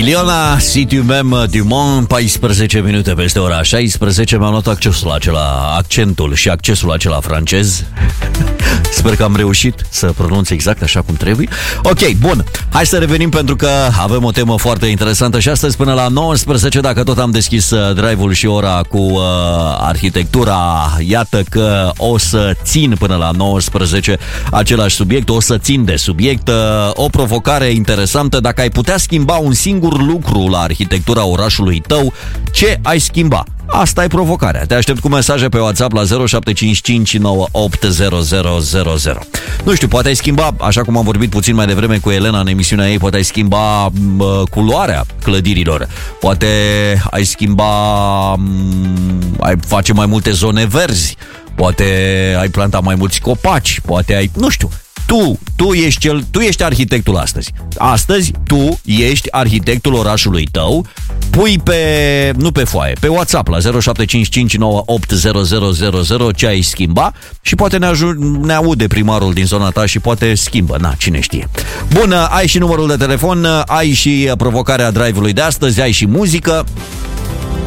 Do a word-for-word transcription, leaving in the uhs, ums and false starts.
Liona, si tu m'aimes du Mont, paisprezece minute peste ora șaisprezece. Mi-am luat accesul acela, accentul și accesul acela francez. Sper că am reușit să pronunț exact așa cum trebuie. Ok, bun, hai să revenim pentru că avem o temă foarte interesantă și astăzi până la nouăsprezece, dacă tot am deschis uh, drive-ul și ora cu uh, arhitectura, iată că o să țin până la nouăsprezece același subiect, o să țin de subiect, uh, o provocare interesantă. Dacă ai putea schimba un singur lucru la arhitectura orașului tău, ce ai schimba? Asta e provocarea. Te aștept cu mesaje pe WhatsApp la zero șapte cinci cinci nouă opt zero zero zero zero. Nu știu, poate ai schimba, așa cum am vorbit puțin mai devreme cu Elena în emisiunea ei, poate ai schimba uh, culoarea clădirilor. Poate ai schimba, um, ai face mai multe zone verzi. Poate ai planta mai mulți copaci. Poate ai, nu știu. Tu, tu ești cel, tu ești arhitectul astăzi. Astăzi tu ești arhitectul orașului tău. Pui pe, nu pe foaie, pe WhatsApp la zero șapte cinci cinci nouă opt zero zero zero zero ce ai schimba și poate ne, aju- ne aude primarul din zona ta și poate schimbă, na, cine știe. Bun, ai și numărul de telefon, ai și provocarea drive-ului de astăzi, ai și muzică.